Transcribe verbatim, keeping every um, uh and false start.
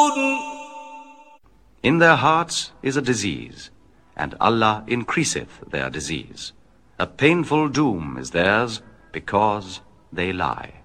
In their hearts is a disease, and Allah increaseth their disease. A painful doom is theirs, because they lie.